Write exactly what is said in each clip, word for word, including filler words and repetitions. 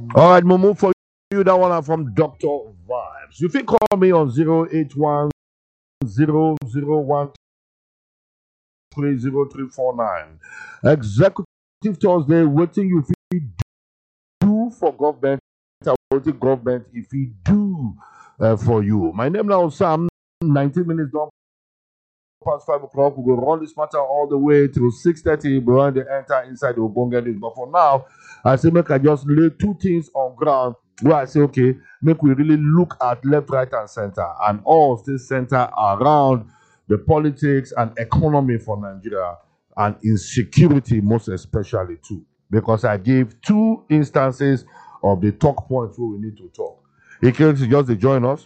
All right, Momo, for you, that one are from Doctor Vibes. You can call me on zero eight one zero zero one three zero three four nine. Executive Thursday, waiting you fit do for government, waiting government if he do uh, for you. My name now Sam. nineteen minutes don't past five o'clock. We will run this matter all the way till six thirty. We run the enter inside the Obonga news. But for now, I say make I just lay two things on ground where I say, okay, make we really look at left, right, and center, and all still center around the politics and economy for Nigeria and insecurity, most especially too. Because I gave two instances of the talk points where we need to talk. In case you just join us,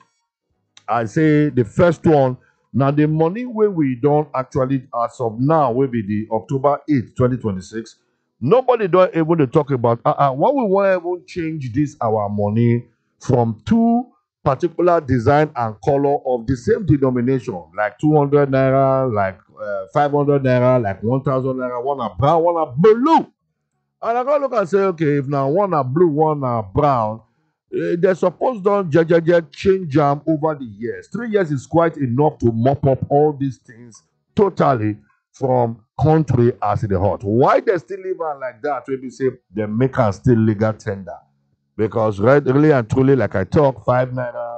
I say the first one. Now, the money where we don't actually, as of now, will be the October eighth, twenty twenty-six. Nobody don't able to talk about uh, uh, what we want to even change this our money from two particular design and color of the same denomination, like two hundred naira, like uh, five hundred naira, like one thousand naira, one are brown, one are blue. And I gotta look and say, okay, if now one are blue, one are brown, uh, they're supposed to don't change them over the years. Three years is quite enough to mop up all these things totally from country as in the hot. Why they still live on like that? When we say they make us still legal tender. Because right, really and truly, like I talk, five naira,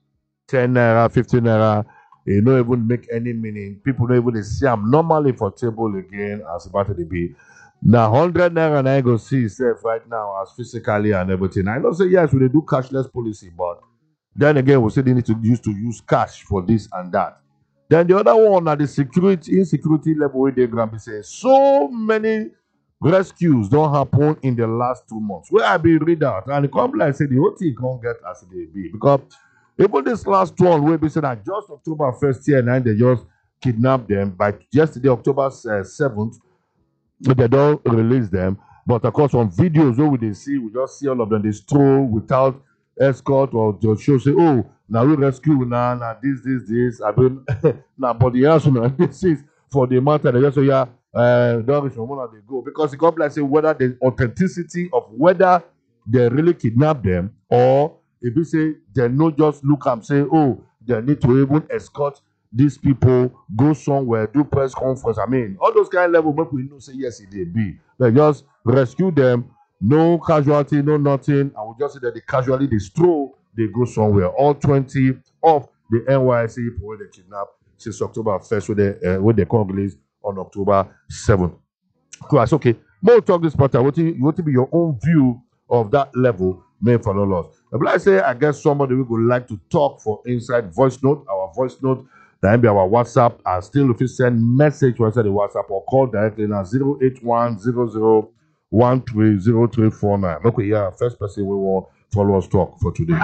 ten naira, fifteen naira, you don't even make any meaning. People don't even see them normally for table again as about to be. Now, one hundred naira and I go see itself right now as physically and everything. I don't say yes, we do cashless policy, but then again, we say they need to use to use cash for this and that. Then the other one at the security insecurity level where they grab say so many rescues don't happen in the last two months. Where I be read out and the company say the whole thing can't get as they be because even this last one where we said that just October first year and they just kidnapped them by yesterday October seventh. They don't release them, but of course, on videos, what we they see, we just see all of them. They stroll without escort or just show say, "Oh, now we rescue now, now this, this, this." I mean, now, but the answer now this is for the matter. They just say, "Yeah, uh, don't reach from one they go," because the company say whether the authenticity of whether they really kidnap them or if you say they not just look and say, "Oh, they need to even escort." These people go somewhere, do press conference. I mean, all those kind of level, but we know say yes, it they be. They just rescue them, no casualty, no nothing, and we just say that the casualty they stroll, they go somewhere. All twenty of the N Y C people where they kidnap since October first, where they uh, where they congolese on October seventh. Class, okay. More talk this part. What you want to be your own view of that level, may follow us. But I say, I guess somebody we would like to talk for inside voice note, our voice note. That be our WhatsApp, and still if you send message to the WhatsApp or call directly now zero eight one zero zero one three zero three four nine. Okay, yeah, first person we want follow us talk for today.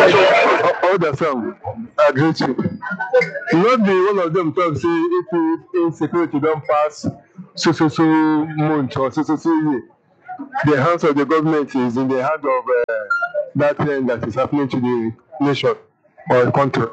All the same, I agree with you. Not be one of them talk say if you insecurity don't pass so so so month or so so so year. The hands of the government is in the hand of uh, that thing that is happening to the nation or the country.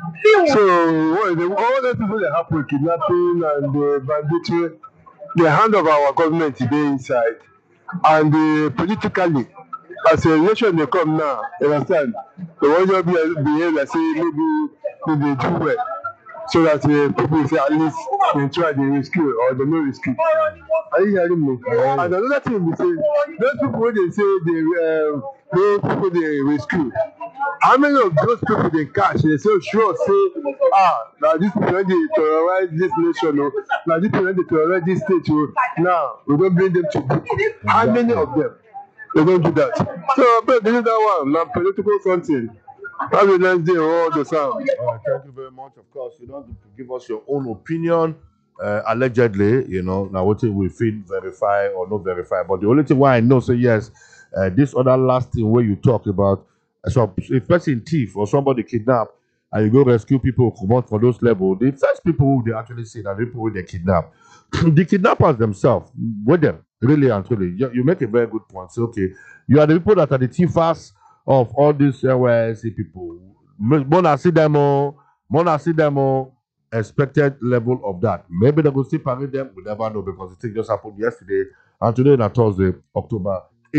So what the, all the people that happen, kidnapping and uh, banditry, the hand of our government is there inside. And uh, politically, as a nation they come now, you understand? They want to be behave like say maybe maybe do well. So that uh, people say at least they try the rescue or they no rescue. Are you hearing me? Yeah. And another thing we say, those people when they say they uh, those people they rescue. How many of those people they catch? They say sure say ah now these people when they terrorize this nation or now these people when they terrorize this state or now we don't bring them to book. How many of them? They don't do that. So but this is that one, now political something. Have a nice day, all the sound. Uh, thank you very much. Of course, you don't have to give us your own opinion. Uh, allegedly, you know, now what we feel verify or not verify. But the only thing why I know, so yes, uh, this other last thing where you talk about, uh, so if person thief or somebody kidnap and you go rescue people who come out for those levels, the first people who they actually say that the people who they kidnap, the kidnappers themselves, with them, really and truly, you, you make a very good point. So, okay, you are the people that are the thiefers of all these N Y C people. Mona see them all, Mona see them all, expected level of that. Maybe they will still parade them, we never know because the thing just happened yesterday and today on Thursday, October eighth.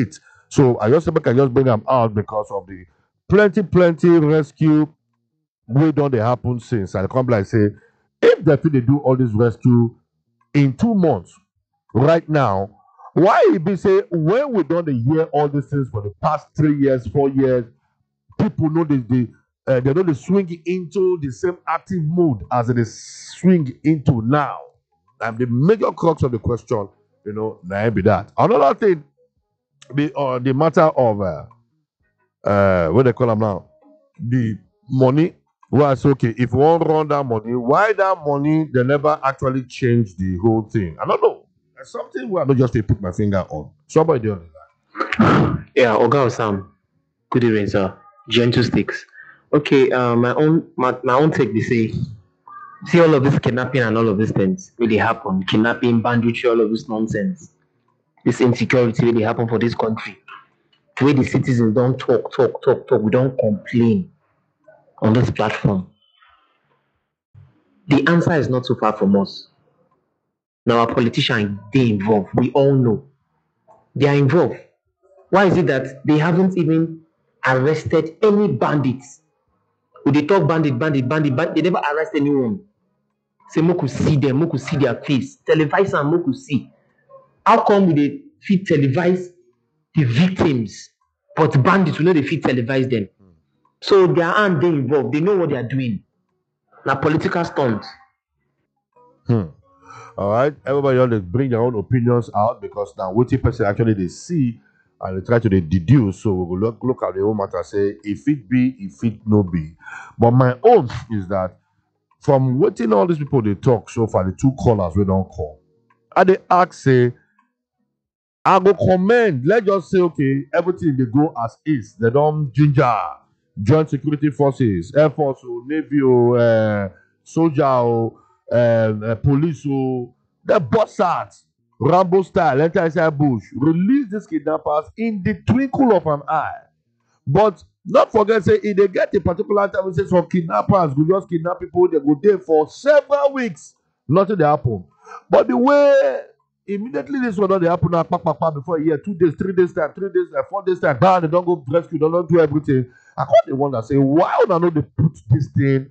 So I just say make I just bring them out because of the plenty, plenty rescue we don't they happen since. I come like say, if they feel they do all this rescue in two months, right now, why it be say when we don't hear all these things for the past three years, four years, people know they they, uh, they know they swing into the same active mode as they swing into now. And the major crux of the question, you know, now be that. Another thing, the uh, the matter of uh, uh, what they call them now, the money. Well, it's okay. If we want run that money, why that money they never actually change the whole thing? I don't know. There's something where I don't just put my finger on. Somebody on that. Yeah, Oga Sam. Good evening, sir. Gentle sticks. Okay, uh, my own my, my own take. They say, see all of this kidnapping and all of these things really happen. Kidnapping, banditry, all of this nonsense. This insecurity really happen for this country. Where the citizens don't talk, talk, talk, talk. We don't complain on this platform. The answer is not so far from us. Now our politicians, they involved. We all know they are involved. Why is it that they haven't even arrested any bandits? When they talk bandit, bandit, bandit, bandit, they never arrest anyone. Say Moku see them, Moku see their face, televise and Moku see. How come they fit televise the victims, but bandits, we know they fit televise them? So their hand they involved, they know what they are doing. Now political stunt. Hmm. All right, everybody always bring their own opinions out because now what person actually they see and they try to they deduce. So we will look look at the whole matter, say if it be, if it no be. But my own is that from waiting all these people they talk so far, the two callers we don't call, and they ask say, I go commend. Let's just say okay, everything they go as is. They don't ginger, joint security forces, air force, or navy, or uh, soldier, or uh, uh, police, or the bossards, Rambo style, enter inside bush, release these kidnappers in the twinkle of an eye. But not forget, say if they get a particular time, say some kidnappers go just kidnap people, they go there for several weeks, nothing they happen. But the way immediately this one they happen now, pack, pack, pack, before a year, two days, three days time, three days, time, four days time, bam, they don't go rescue, they don't do everything. I can't the one that say, why would I know they put this thing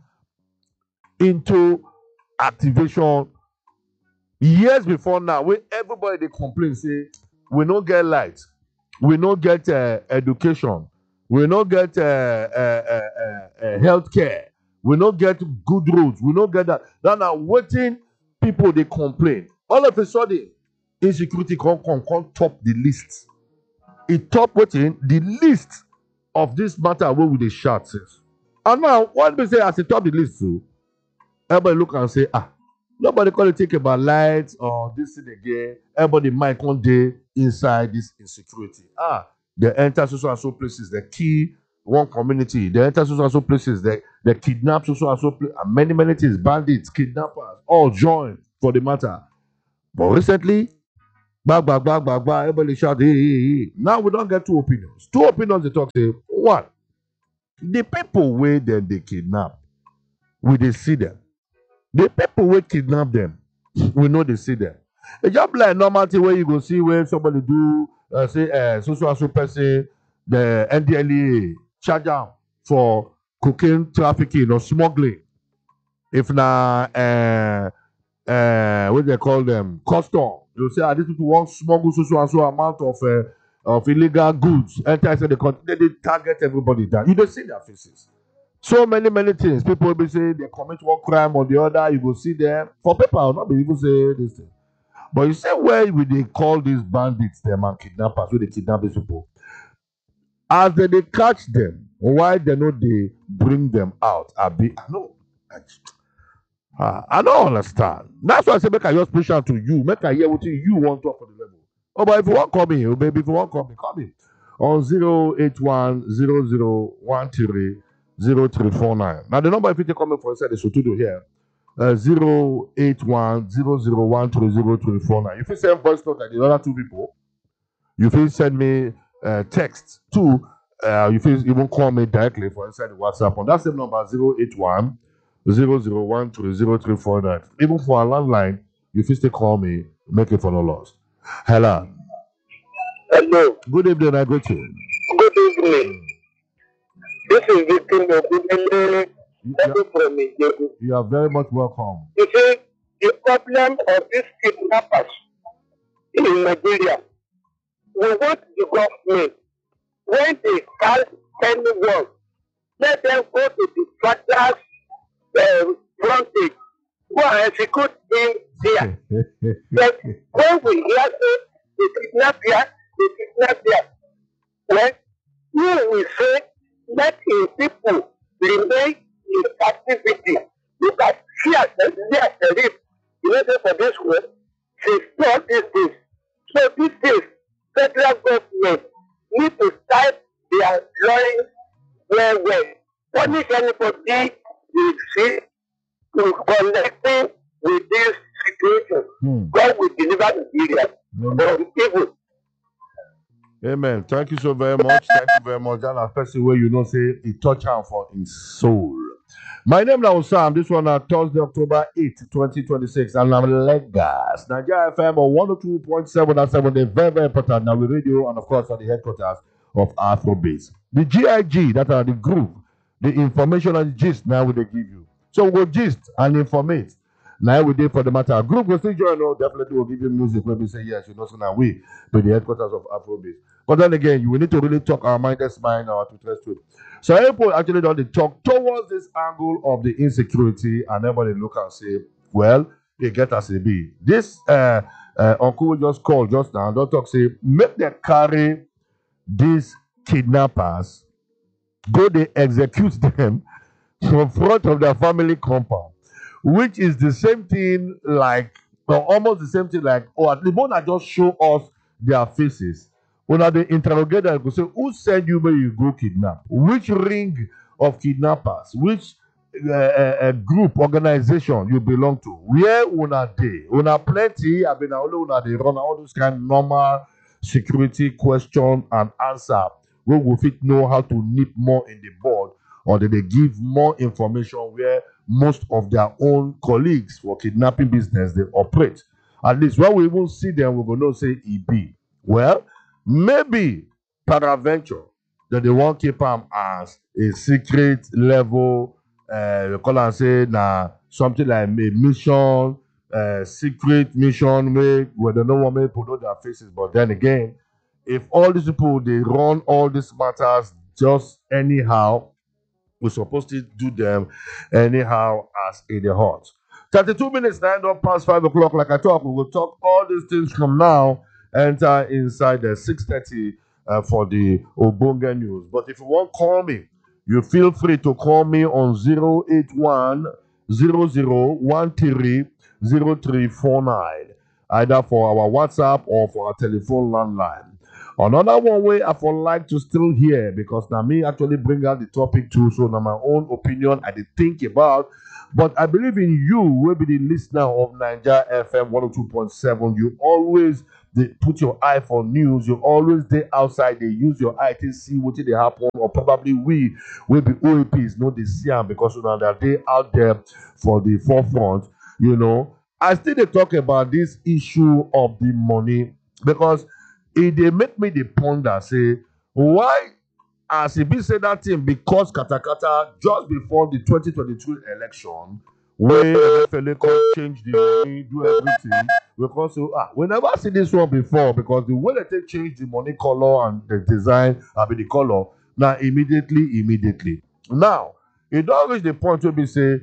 into activation years before now, when everybody they complain, say, we don't get light, we don't get uh, education, we don't get uh, uh, uh, uh, uh, health care, we don't get good roads, we don't get that. Then now waiting, people they complain. All of a sudden, insecurity can come, come top the list. It top waiting the list of this matter where we they shout says. And now, what we say as it top the list, so everybody look and say, ah, nobody can think about lights or this thing again. Everybody might one day inside this insecurity. Ah, they enter so and so places, they kill one community, they enter so and so places, they, they kidnap so and so places, and many, many things, bandits, kidnappers, all join for the matter. But recently, back, back, back, back, back, everybody shout, hey, hey, hey. Now we don't get two opinions. Two opinions they talk say, one, the people where then they kidnap, we they see them. The people who kidnap them, we know they see them. It's just like normal thing where you go see when somebody do uh, say uh, social and so person, the N D L E A charge them for cocaine trafficking or smuggling. If na uh, uh, what they call them, custom, you say ah, these people want smuggle social and so amount of uh, of illegal goods. Enter inside the country, they target everybody down. You don't see their faces. So many, many things. People will be saying they commit one crime or the other. You go see them. For people, I will not be able to say this thing. But you say where would they call these bandits, them and kidnappers, where they kidnap these people? As they, they catch them, why they know they bring them out? I be no. I, I don't understand. That's why I say make I just push out to you. Make I hear what you want to talk for the level. Oh, but if you want to call me, oh, baby, if you want to call me, call me on zero eight one zero zero one three zero three four nine. Now the number if you take comment for inside the studio here, uh, zero eight one zero zero one three zero three four nine. If you send voice note like the other two people, you can send me uh, text too. Uh, you can even call me directly for inside the WhatsApp on that same number zero eight one zero zero one three zero three four nine. Even for a landline, you can still call me, make it for no loss. Hello. Hello. Good evening, I greet you. Good evening. This is Victim Ogudele You, you, from Ijebu. you are very much welcome. You see, the problem of these kidnappers in Nigeria, we want the government, when they start anyone, let them go to the father's uh, frontage, go and execute him there. But when we hear say they kidnap here, they kidnap there, well, you will say, let the people remain in captivity. Look at fear, fear, terrible. You know, say for this one, they store these things. So these days, federal government need to start their drawing well, well. Punish anybody you see to connecting with this situation. Hmm. God will deliver Nigeria from evil. Amen. Thank you so very much. Thank you very much. And especially where you know say it touch am for in soul. My name is Sam. This one on Thursday, October eighth, twenty twenty-six, and I'm Lagos. Nigeria F M on one oh two point seven and seven. They're very, very important. Now we radio and of course at the headquarters of Afrobase. The G I G, that are the group, the information and the gist now we they give you. So we we'll gist and informate. Now we did for the matter. Group will still join. No, definitely will give you music when we say yes. You know, so now we be the headquarters of Afrobase. But then again, you will need to really talk our mind, that's mind, our to trust with. So people actually done the talk towards this angle of the insecurity, and everybody look and say, well, they get us a B. This uh, uh, uncle we just called just now, don't talk say, make them carry these kidnappers, go they execute them in front of their family compound. Which is the same thing like, or almost the same thing like, or at least one just show us their faces. When they interrogate them, they say, who sent you where you go kidnap? Which ring of kidnappers? Which uh, uh, group, organization you belong to? Where una dey? Una plenty, I mean, only una dey run all those kind of normal security question and answer. We will fit know how to nip more in the board, or did they give more information where most of their own colleagues for kidnapping business they operate. At least when we even see them, we're going to say E B. Well, maybe peradventure that they won't keep them as a secret level, uh, we call and say now something like a mission, uh, secret mission where, where they don't want people to know their faces. But then again, if all these people they run all these matters just anyhow, we're supposed to do them anyhow as in the heart. thirty-two minutes, nine up past five o'clock. Like I talk, we will talk all these things from now. Enter inside the six thirty uh, for the Obonga news. But if you want to call me, you feel free to call me on zero eight one zero zero one three zero three four nine, either for our WhatsApp or for our telephone landline. Another one way I would like to still hear, because now me actually bring out the topic too, so now my own opinion I did think about, but I believe in you, will be the listener of Nigeria F M one oh two point seven. You always they put your eye for news, you always they outside, they use your eye to see what they happen, or probably we will be O A Ps, know they see them because you know that they out there for the forefront, you know. I still they talk about this issue of the money, because it they make me the ponder say why as it be said that thing because katakata just before the twenty twenty-two election where F L A can change the money, do everything. Because so, ah, we never see this one before, because the way they take change the money color and the design, I mean the color, now immediately, immediately. Now, it don't reach the point where we say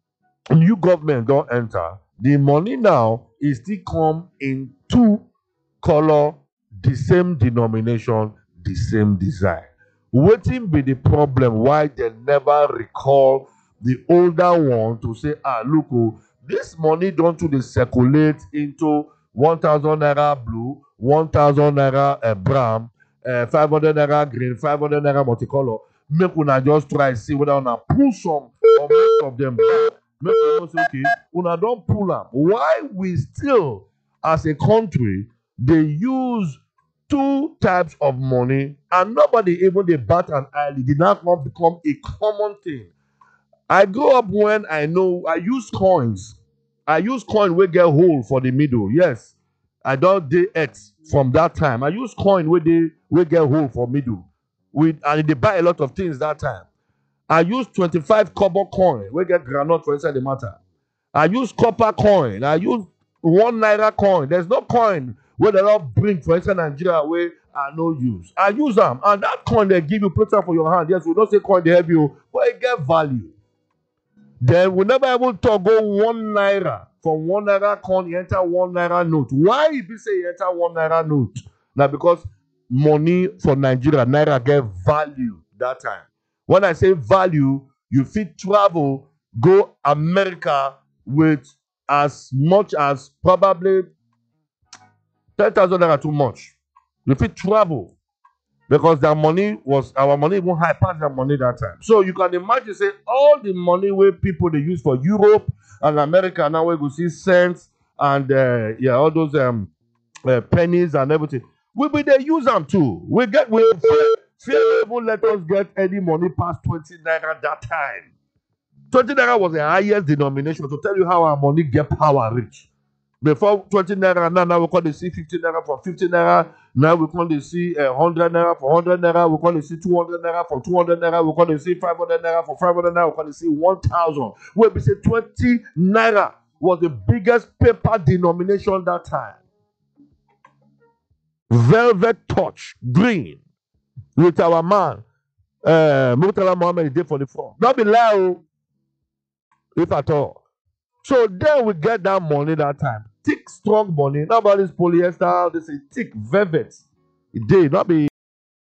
new government don't enter. The money now is still come in two color, the same denomination, the same design. Waiting be the problem why they never recall the older one to say, ah, look, oh, this money don't to the circulate into one thousand naira blue, one thousand naira uh, brown, uh, five hundred naira green, five hundred naira multicolor. Make una just try see whether una pull some or most of them back. Make una say, okay, una don't pull them. Why we still, as a country, they use two types of money, and nobody even they bat an eye. It did not become a common thing. I grew up when I know I use coins. I use coin we get hole for the middle. Yes, I don't do it from that time. I use coin where they we get hole for middle. With and they buy a lot of things that time. I use twenty-five copper coin. We get granite for inside the matter. I use copper coin. I use one naira coin. There's no coin where they don't bring for inside Nigeria where I no use. I use them. And that coin they give you, put it for your hand. Yes, we don't say coin they help you, but it get value. Then we never able to go one naira. From one naira coin, you enter one naira note. Why if you say you enter one naira note? Now because money for Nigeria, naira get value that time. When I say value, you fit travel, go America with as much as probably ten thousand naira too much. You fit travel because their money was, our money even high past their money that time. So you can imagine, say, all the money where people they use for Europe and America, now we go see cents and uh, yeah, all those um, uh, pennies and everything. We be they use them too. We get, we fear even let us get any money past twenty naira that time. twenty naira was the highest denomination to tell you how our money get power rich. Before twenty naira, now, now we call the see fifty naira for fifty naira. Now we call the see uh, one hundred naira for one hundred naira. We call the see two hundred naira for two hundred naira. We call the see five hundred naira for five hundred naira. We call the see one thousand. Where we say twenty naira was the biggest paper denomination that time. Velvet touch, green, with our man, uh, Murtala Mohammed did for the front. Not be loud, if at all. So then we get that money that time. Thick, strong money. Nobody's polyester. They say thick velvet. It did not be